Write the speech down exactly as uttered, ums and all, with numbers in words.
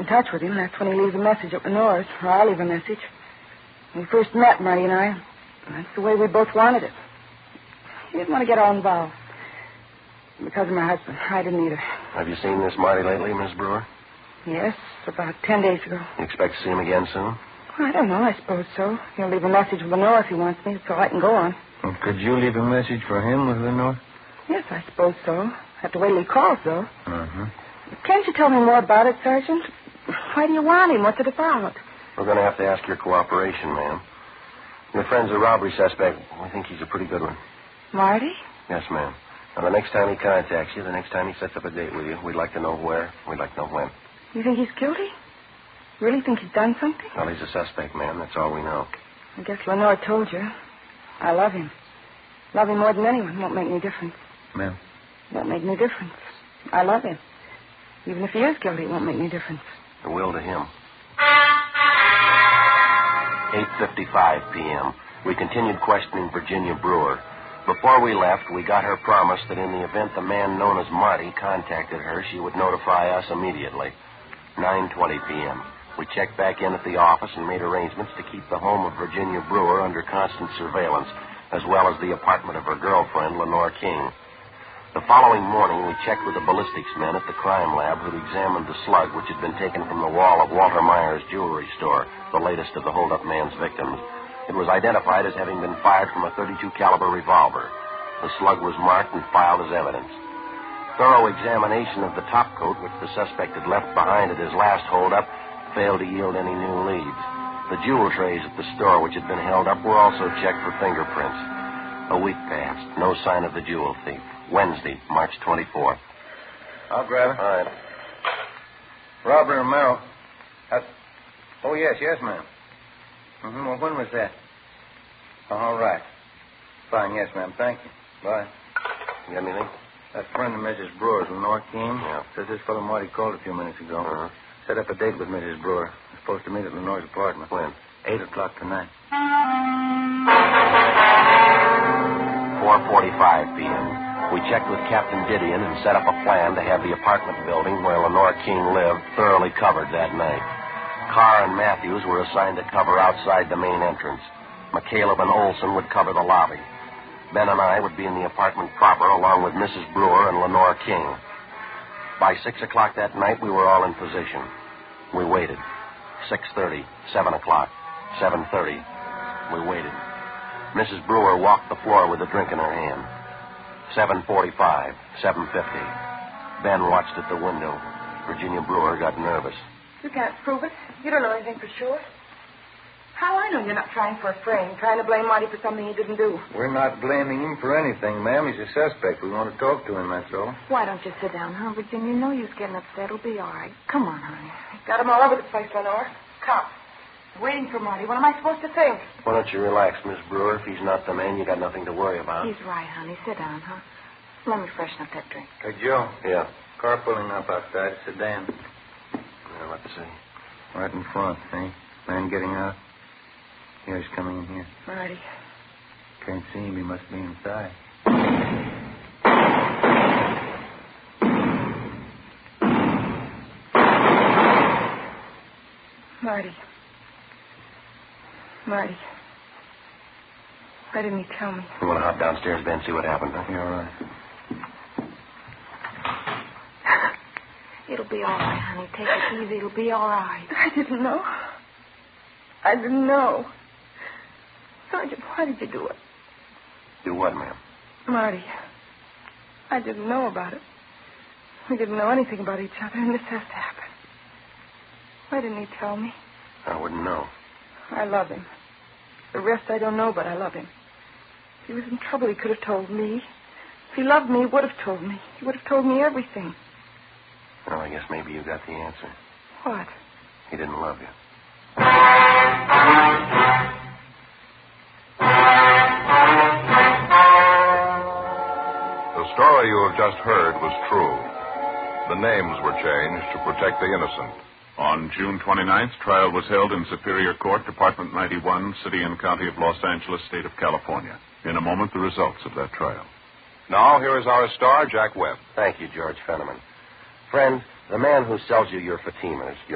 touch with him. That's when he leaves a message at Lenore's, or I'll leave a message. When we first met, Marty and I, that's the way we both wanted it. He didn't want to get all involved. Because of my husband, I didn't either. Have you seen this Marty lately, Miss Brewer? Yes, about ten days ago. You expect to see him again soon? Well, I don't know. I suppose so. He'll leave a message with Lenore if he wants me, so I can go on. Well, could you leave a message for him with Lenore? Yes, I suppose so. Have to wait till he calls, though. Uh-huh. Can't you tell me more about it, Sergeant? Why do you want him? What's it about? We're going to have to ask your cooperation, ma'am. Your friend's a robbery suspect. We think he's a pretty good one. Marty? Yes, ma'am. And the next time he contacts you, the next time he sets up a date with you, we'd like to know where, we'd like to know when. You think he's guilty? Really think he's done something? Well, he's a suspect, ma'am. That's all we know. I guess Lenore told you. I love him. Love him more than anyone. Won't make any difference. Ma'am? Won't make any difference. I love him. Even if he is guilty, it won't make any difference. The will to him. eight fifty-five p.m. We continued questioning Virginia Brewer. Before we left, we got her promise that in the event the man known as Marty contacted her, she would notify us immediately. nine twenty p.m. We checked back in at the office and made arrangements to keep the home of Virginia Brewer under constant surveillance, as well as the apartment of her girlfriend, Lenore King. The following morning, we checked with the ballistics men at the crime lab who'd examined the slug which had been taken from the wall of Walter Meyer's jewelry store, the latest of the hold-up man's victims. It was identified as having been fired from a thirty-two caliber revolver. The slug was marked and filed as evidence. Thorough examination of the topcoat which the suspect had left behind at his last hold-up failed to yield any new leads. The jewel trays at the store which had been held up were also checked for fingerprints. A week passed. No sign of the jewel thief. Wednesday, March twenty-fourth. I'll grab it. All right. Robert Romero. That's... Oh, yes, yes, ma'am. Mm-hmm. Well, when was that? All right. Fine, yes, ma'am. Thank you. Bye. You got anything? That friend of Missus Brewer's, Lenore King. Yeah. Says this fellow Marty called a few minutes ago. Uh-huh. Set up a date with Missus Brewer. We're supposed to meet at Lenore's apartment. When? Eight o'clock tonight. four forty-five p.m. We checked with Captain Didion and set up a plan to have the apartment building where Lenore King lived thoroughly covered that night. Carr and Matthews were assigned to cover outside the main entrance. McCaleb and Olson would cover the lobby. Ben and I would be in the apartment proper along with Missus Brewer and Lenore King. By six o'clock that night, we were all in position. We waited. six thirty, seven o'clock, seven thirty. We waited. Missus Brewer walked the floor with a drink in her hand. seven forty-five, seven fifty. Ben watched at the window. Virginia Brewer got nervous. You can't prove it. You don't know anything for sure. How I know you're not trying for a frame, trying to blame Marty for something he didn't do? We're not blaming him for anything, ma'am. He's a suspect. We want to talk to him, that's all. Why don't you sit down, huh, Virginia? No use getting upset. It'll be all right. Come on, honey. Got him all over the place, Lenore. Cops. Waiting for Marty. What am I supposed to think? Why don't you relax, Miss Brewer? If he's not the man, you got nothing to worry about. He's right, honey. Sit down, huh? Let me freshen up that drink. Hey, Joe. Yeah. Car pulling up outside. It's a sedan. Yeah, let's see. Right in front, see? Man getting out. Here, he's coming in here. Marty. Can't see him. He must be inside. Marty. Marty. Why didn't he tell me? You want to hop downstairs, Ben, see what happened, huh? You're all right. It'll be all right, honey. Take it easy. It'll be all right. I didn't know. I didn't know. Sergeant, why did you do it? Do what, ma'am? Marty, I didn't know about it. We didn't know anything about each other, and this has to happen. Why didn't he tell me? I wouldn't know. I love him. The rest I don't know, but I love him. If he was in trouble, he could have told me. If he loved me, he would have told me. He would have told me everything. Well, I guess maybe you got the answer. What? He didn't love you. The story you have just heard was true. The names were changed to protect the innocent. On June twenty-ninth, trial was held in Superior Court, Department ninety-one, City and County of Los Angeles, State of California. In a moment, the results of that trial. Now, here is our star, Jack Webb. Thank you, George Fenneman. Friend, the man who sells you your Fatimas, your